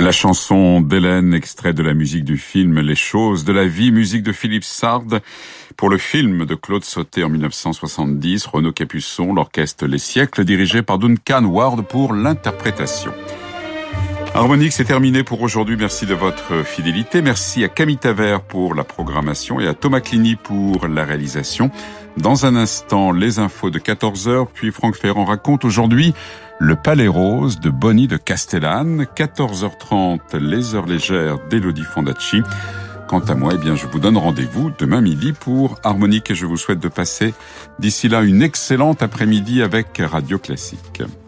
La chanson d'Hélène, extrait de la musique du film Les choses de la vie, musique de Philippe Sard. Pour le film de Claude Sautet en 1970, Renaud Capuçon, l'orchestre Les Siècles, dirigé par Duncan Ward pour l'interprétation. Harmonique, c'est terminé pour aujourd'hui. Merci de votre fidélité. Merci à Camille Tavert pour la programmation et à Thomas Clini pour la réalisation. Dans un instant, les infos de 14h, puis Franck Ferrand raconte aujourd'hui le Palais Rose de Bonnie de Castellane. 14h30, les heures légères d'Élodie Fondacci. Quant à moi, je vous donne rendez-vous demain midi pour Harmonique et je vous souhaite de passer d'ici là une excellente après-midi avec Radio Classique.